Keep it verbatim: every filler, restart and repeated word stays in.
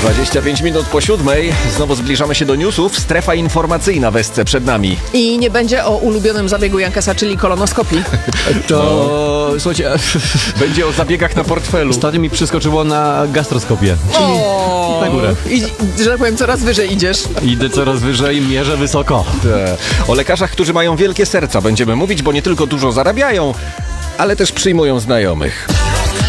dwadzieścia pięć minut po siódmej. Znowu zbliżamy się do newsów. Strefa informacyjna w Esce przed nami. I nie będzie o ulubionym zabiegu Jankesa, czyli kolonoskopii. To, no. Słuchajcie, będzie o zabiegach na portfelu. ostatnio mi przyskoczyło na gastroskopię. O, na górę. I, że tak powiem, coraz wyżej idziesz. Idę coraz wyżej, mierzę wysoko. Te. O lekarzach, którzy mają wielkie serca będziemy mówić, bo nie tylko dużo zarabiają, ale też przyjmują znajomych.